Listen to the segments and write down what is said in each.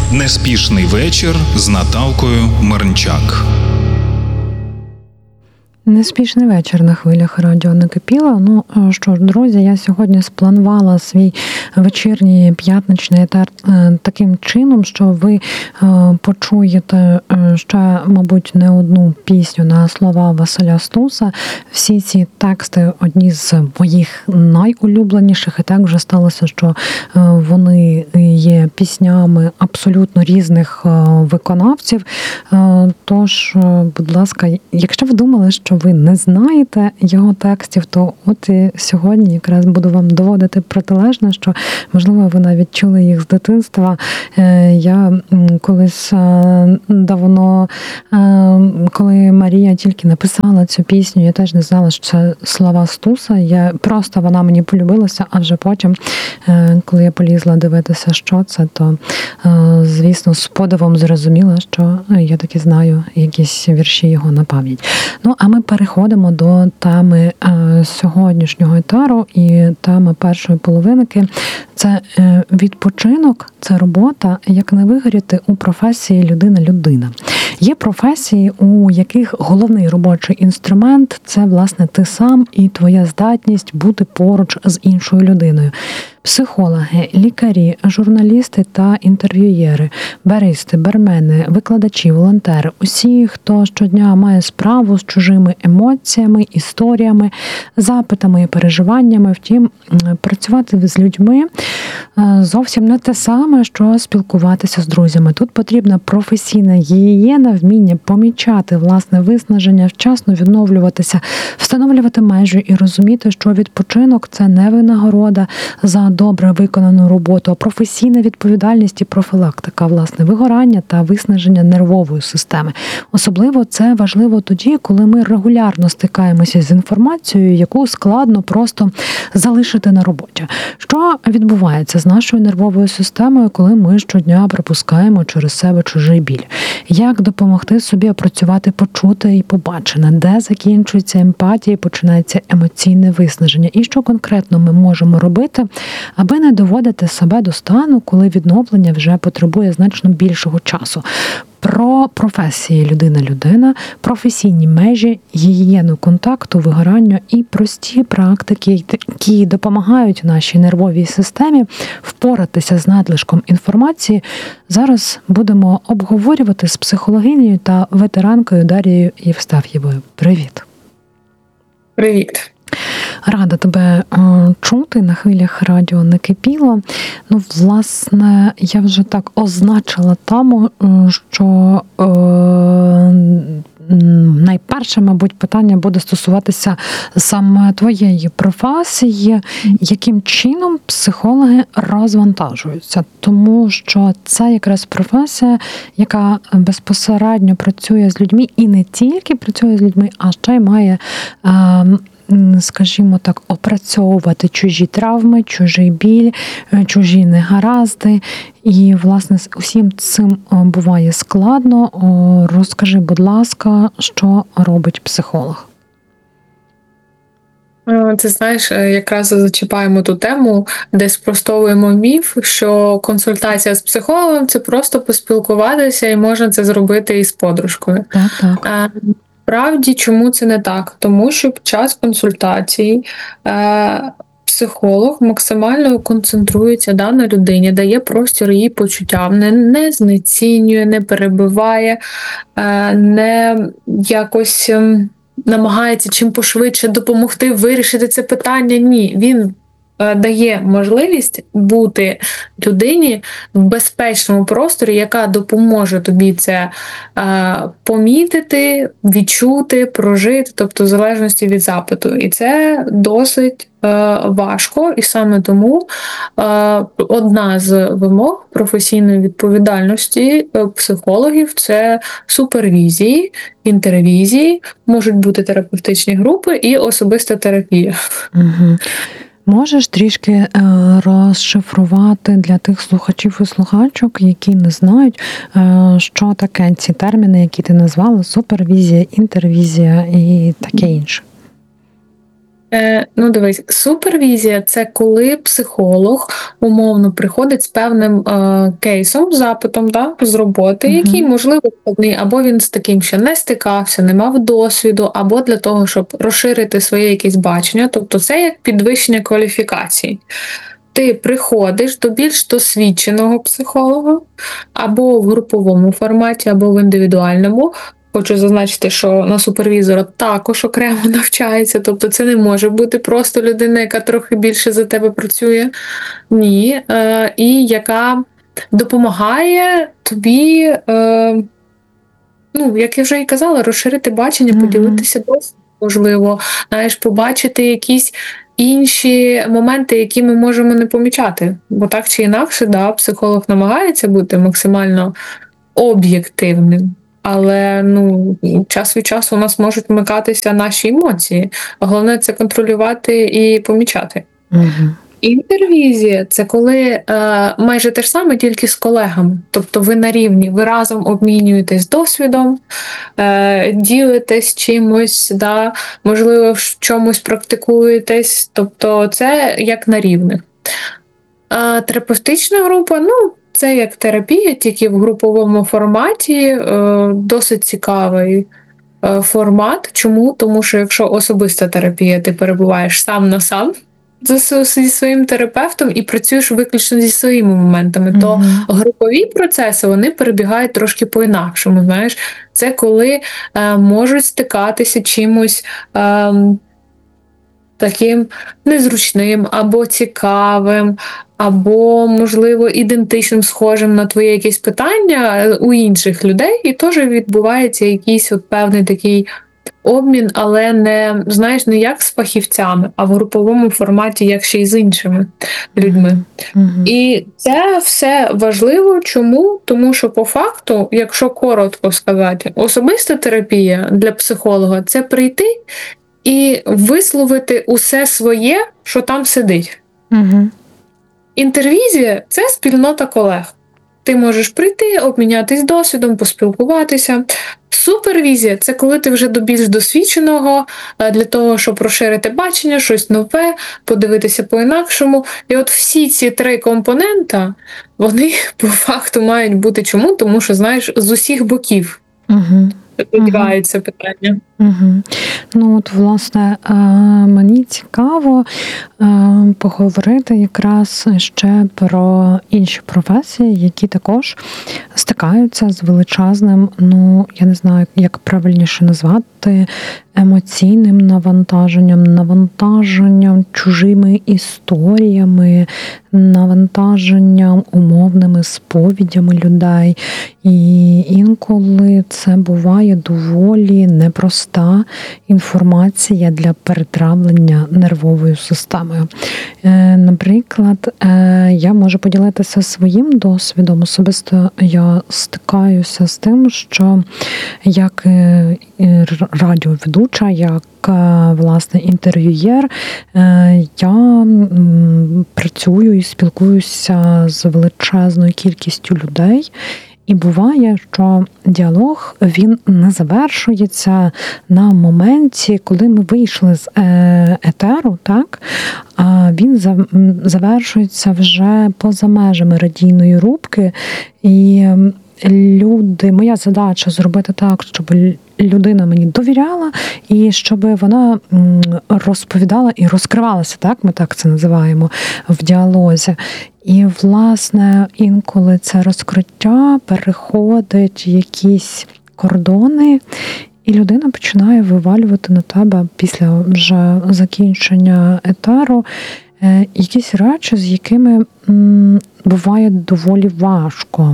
Неспішний вечір з Наталкою Мирнчак. Неспішний вечір на хвилях радіо Накипіло. Ну що ж, друзі, я сьогодні спланувала свій вечірній п'ятничний етер таким чином, що ви почуєте ще, мабуть, не одну пісню на слова Василя Стуса. Всі ці тексти одні з моїх найулюбленіших, і так вже сталося, що вони є піснями абсолютно різних виконавців. Тож, будь ласка, якщо ви думали, що ви не знаєте його текстів, то от і сьогодні якраз буду вам доводити протилежне, що, можливо, ви навіть чули їх з дитинства. Я колись давно, коли Марія тільки написала цю пісню, я теж не знала, що це слова Стуса. Вона мені полюбилася, а вже потім, коли я полізла дивитися, що це, то, звісно, з подивом зрозуміла, що я таки знаю якісь вірші його на пам'ять. Ну, а ми переходимо до теми сьогоднішнього етеру, і тема першої половинки – це відпочинок, це робота, як не вигоріти у професії людина-людина. Є професії, у яких головний робочий інструмент – це, власне, ти сам і твоя здатність бути поруч з іншою людиною. Психологи, лікарі, журналісти та інтерв'юєри, баристи, бармени, викладачі, волонтери – усі, хто щодня має справу з чужими емоціями, історіями, запитами і переживаннями. Втім, працювати з людьми зовсім не те саме, що спілкуватися з друзями. Тут потрібна професійна гігієна, вміння помічати власне виснаження, вчасно відновлюватися, встановлювати межі і розуміти, що відпочинок – це не винагорода за добре виконану роботу, а професійна відповідальність і профілактика, власне, вигорання та виснаження нервової системи. Особливо це важливо тоді, коли ми регулярно стикаємося з інформацією, яку складно просто залишити на роботі. Що відбувається з нашою нервовою системою, коли ми щодня пропускаємо через себе чужий біль? Як допомогти собі опрацювати почуте і побачене? Де закінчується емпатія і починається емоційне виснаження? І що конкретно ми можемо робити, аби не доводити себе до стану, коли відновлення вже потребує значно більшого часу? Про професії людина-людина, професійні межі, гігієну контакту, вигорання і прості практики, які допомагають нашій нервовій системі впоратися з надлишком інформації, зараз будемо обговорювати з психологинею та ветеранкою Дарією Євстаф'євою. Привіт! Привіт! Рада тебе чути на хвилях радіо Накипіло. Ну, власне, я вже так означила тему, що найперше, мабуть, питання буде стосуватися саме твоєї професії. Яким чином психологи розвантажуються? Тому що це якраз професія, яка безпосередньо працює з людьми і не тільки працює з людьми, а ще й має, скажімо так, опрацьовувати чужі травми, чужий біль, чужі негаразди. І, власне, з усім цим буває складно. Розкажи, будь ласка, що робить психолог? Ти знаєш, якраз зачіпаємо ту тему, де спростовуємо міф, що консультація з психологом – це просто поспілкуватися і можна це зробити із подружкою. Так. Правді, чому це не так? Тому що під час консультації психолог максимально концентрується на людині, дає простір її почуттям, не знецінює, не перебиває, не якось намагається чим пошвидше допомогти вирішити це питання. Ні, він дає можливість бути людині в безпечному просторі, яка допоможе тобі це помітити, відчути, прожити, тобто в залежності від запиту. І це досить важко, і саме тому одна з вимог професійної відповідальності психологів – це супервізії, інтервізії, можуть бути терапевтичні групи і особиста терапія. Угу. Можеш трішки розшифрувати для тих слухачів і слухачок, які не знають, що таке ці терміни, які ти назвала: супервізія, інтервізія і таке інше? Дивись, супервізія – це коли психолог умовно приходить з певним кейсом, запитом, да, з роботи, який, можливо, складний, або він з таким ще не стикався, не мав досвіду, або для того, щоб розширити своє якесь бачення. Тобто це як підвищення кваліфікації. Ти приходиш до більш досвідченого психолога, або в груповому форматі, або в індивідуальному. Хочу зазначити, що на супервізора також окремо навчається, тобто це не може бути просто людина, яка трохи більше за тебе працює. Ні. І яка допомагає тобі, як я вже і казала, розширити бачення, поділитися досвідом, можливо, побачити якісь інші моменти, які ми можемо не помічати. Бо так чи інакше, да, психолог намагається бути максимально об'єктивним. Але час від часу у нас можуть вмикатися наші емоції. Головне – це контролювати і помічати. Інтервізія – це коли майже те ж саме, тільки з колегами. Тобто ви на рівні, ви разом обмінюєтесь досвідом, ділитесь чимось, да, можливо, в чомусь практикуєтесь. Тобто це як на рівних. Терапевтична група – це як терапія, тільки в груповому форматі, досить цікавий формат. Чому? Тому що якщо особиста терапія, ти перебуваєш сам на сам зі своїм терапевтом і працюєш виключно зі своїми моментами, то групові процеси, вони перебігають трошки по-інакшому, знаєш. Це коли можуть стикатися чимось таким незручним, або цікавим, або, можливо, ідентичним, схожим на твоє якесь питання у інших людей, і теж відбувається якийсь певний такий обмін, але не як з фахівцями, а в груповому форматі, як ще й з іншими людьми. І це все важливо. Чому? Тому що по факту, якщо коротко сказати, особиста терапія для психолога – це прийти і висловити усе своє, що там сидить. Інтервізія – це спільнота колег. Ти можеш прийти, обмінятись досвідом, поспілкуватися. Супервізія – це коли ти вже до більш досвідченого, для того, щоб розширити бачення, щось нове, подивитися по-інакшому. І от всі ці три компонента, вони по факту мають бути чому? Тому що, з усіх боків підбігаються питання. Власне, мені цікаво поговорити якраз ще про інші професії, які також стикаються з величезним, я не знаю, як правильніше назвати, емоційним навантаженням чужими історіями, навантаженням умовними сповідями людей. І інколи це буває доволі непроста інформація для перетравлення нервовою системою. Наприклад, я можу поділитися своїм досвідом. Особисто я стикаюся з тим, що як радіоведуча, як власне інтерв'юєр, я працюю і спілкуюся з величезною кількістю людей. І буває, що діалог, він не завершується на моменті, коли ми вийшли з етеру, так? А він завершується вже поза межами радійної рубки. І моя задача зробити так, щоб людина мені довіряла, і щоб вона розповідала і розкривалася, так? Ми так це називаємо в діалозі. І, власне, інколи це розкриття переходить якісь кордони, і людина починає вивалювати на тебе після вже закінчення етеру якісь речі, з якими буває доволі важко.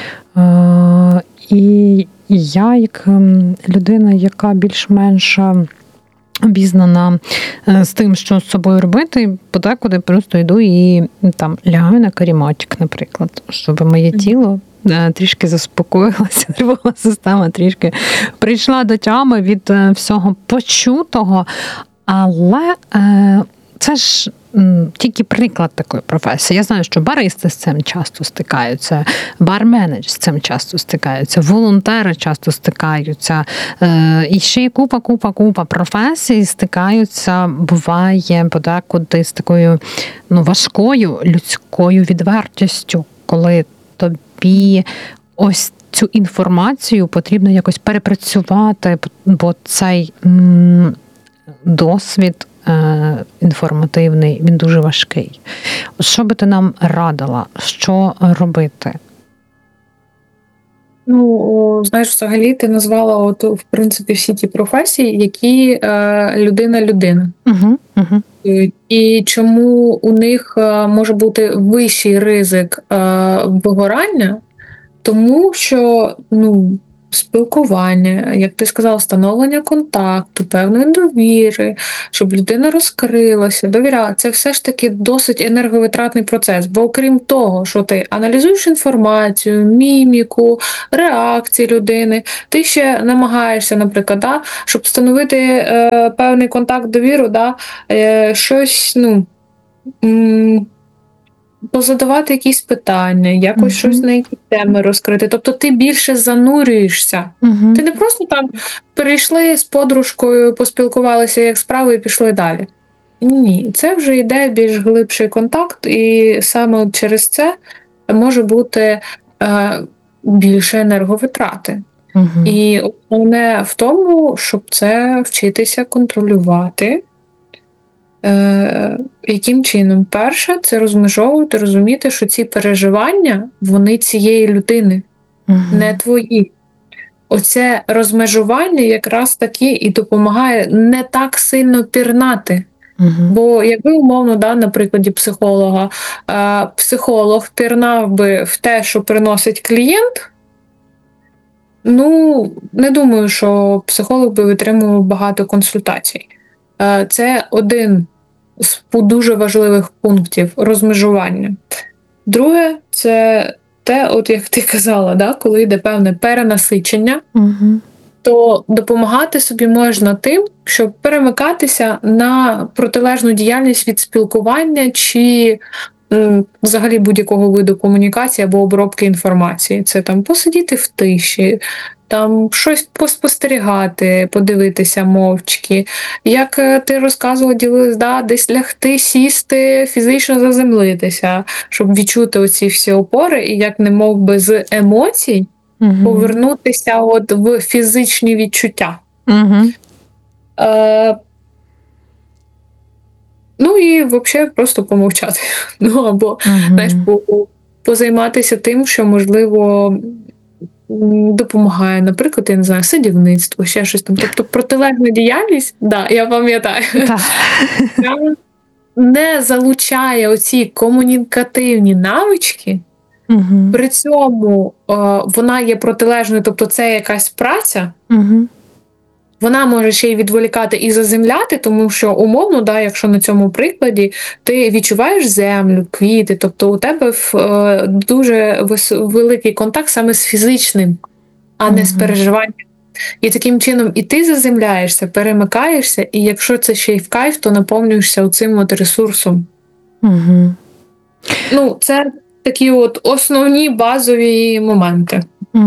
І я, як людина, яка більш-менш обізнана з тим, що з собою робити, подекуди просто йду і лягаю на каріматик, наприклад, щоб моє тіло трішки заспокоїлася, нервова система трішки прийшла до тями від всього почутого, але це ж тільки приклад такої професії. Я знаю, що баристи з цим часто стикаються, барменедж з цим часто стикаються, волонтери часто стикаються. І ще й купа професій стикаються, буває подекуди з такою важкою людською відвертістю, коли тобі ось цю інформацію потрібно якось перепрацювати, бо цей досвід інформативний, він дуже важкий. Що би ти нам радила? Що робити? Знаєш, взагалі ти назвала в принципі всі ті професії, які людина. Угу. І чому у них може бути вищий ризик вигорання? Тому що, спілкування, як ти сказав, встановлення контакту, певної довіри, щоб людина розкрилася, довіряла. Це все ж таки досить енерговитратний процес. Бо окрім того, що ти аналізуєш інформацію, міміку, реакції людини, ти ще намагаєшся, наприклад, щоб встановити певний контакт, довіру, щось, позадавати якісь питання, якось щось на які теми розкрити. Тобто ти більше занурюєшся. Ти не просто там перейшли з подружкою, поспілкувалися, як справи, і пішли далі. Ні, це вже йде більш глибший контакт, і саме через це може бути більше енерговитрати. І основне в тому, щоб це вчитися контролювати. Яким чином? Перше, це розмежовувати, розуміти, що ці переживання, вони цієї людини, не твої. Оце розмежування якраз таки і допомагає не так сильно пірнати. Бо якби умовно, на прикладі психолога, психолог пірнав би в те, що приносить клієнт, не думаю, що психолог би витримував багато консультацій. Це один з дуже важливих пунктів розмежування. Друге, це те, як ти казала, коли йде певне перенасичення, то допомагати собі можна тим, щоб перемикатися на протилежну діяльність від спілкування чи взагалі будь-якого виду комунікації або обробки інформації. Це посидіти в тиші, щось поспостерігати, подивитися мовчки. Як ти розказувала, ділилась, десь лягти, сісти, фізично заземлитися, щоб відчути оці всі опори і як немов би з емоцій повернутися в фізичні відчуття. І взагалі просто помовчати. Або, позайматися тим, що, можливо, допомагає, наприклад, я не знаю, садівництво, ще щось там. Тобто протилежна діяльність, я пам'ятаю, не залучає оці комунікативні навички, при цьому вона є протилежною, тобто це якась праця, вона може ще й відволікати і заземляти, тому що умовно, якщо на цьому прикладі, ти відчуваєш землю, квіти, тобто у тебе дуже великий контакт саме з фізичним, а не з переживанням. І таким чином і ти заземляєшся, перемикаєшся, і якщо це ще й в кайф, то наповнюєшся оцим ресурсом. Це такі основні базові моменти.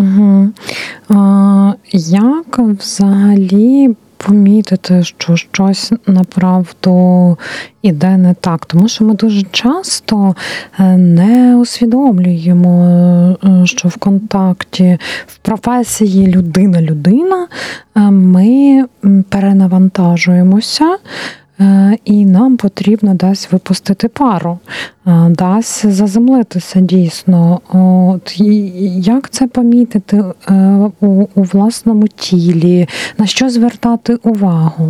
Як взагалі помітити, що щось направду іде не так? Тому що ми дуже часто не усвідомлюємо, що в контакті, в професії людина-людина ми перенавантажуємося, і нам потрібно десь випустити пару, десь заземлитися дійсно. Як це помітити у власному тілі? На що звертати увагу?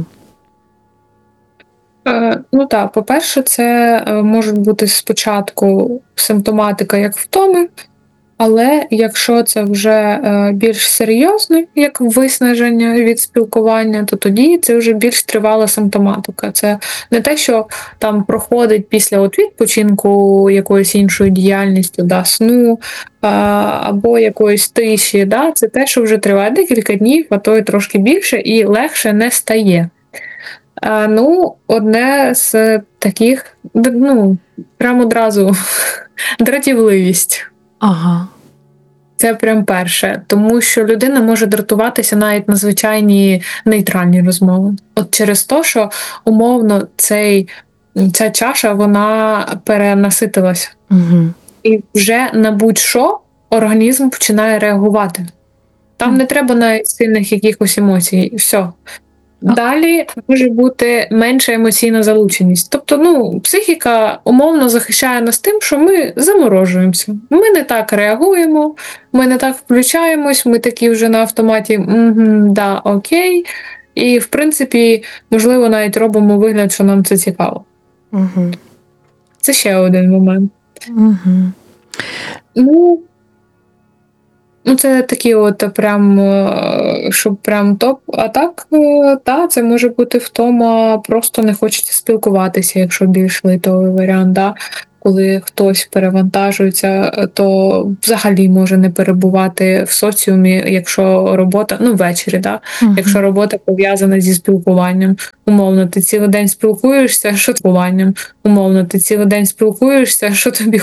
По-перше, це може бути спочатку симптоматика як втоми, але якщо це вже більш серйозно, як виснаження від спілкування, то тоді це вже більш тривала симптоматика. Це не те, що там проходить після відпочинку якоюсь іншою діяльністю, сну або якоїсь тиші. Це те, що вже триває декілька днів, а то й трошки більше, і легше не стає. Одне з таких, прямо одразу дратівливість. Ага. Це прям перше, тому що людина може дратуватися навіть на звичайні нейтральні розмови. От через те, що умовно ця чаша, вона перенаситилася. Угу. І вже на будь-що організм починає реагувати. Там не треба навіть сильних якихось емоцій. Все. Далі може бути менша емоційна залученість. Тобто, психіка умовно захищає нас тим, що ми заморожуємося. Ми не так реагуємо, ми не так включаємось, ми такі вже на автоматі, да, окей. І, в принципі, можливо, навіть робимо вигляд, що нам це цікаво. Угу. Це ще один момент. Угу. Це такі прям, щоб прям топ. А так, це може бути втома, просто не хочеться спілкуватися, якщо більш лайтовий варіант, да. Коли хтось перевантажується, то взагалі може не перебувати в соціумі, якщо робота, ввечері, да, якщо робота пов'язана зі спілкуванням. Умовно, ти цілий день спілкуєшся, що спілкуванням. Умовно, ти цілий день спілкуєшся, що тобі